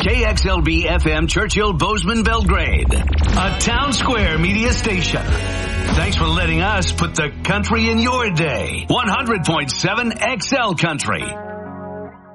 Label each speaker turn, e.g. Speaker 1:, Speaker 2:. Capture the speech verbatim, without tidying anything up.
Speaker 1: K X L B F M Churchill Bozeman Belgrade, a Town Square media station. Thanks for letting us put the country in your day. one hundred point seven X L Country.